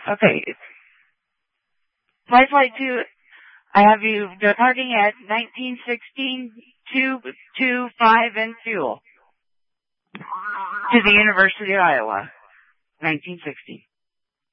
Okay. Flight 2, I have you departing at 1916, 2, 5, and fuel. To the University of Iowa. 1960.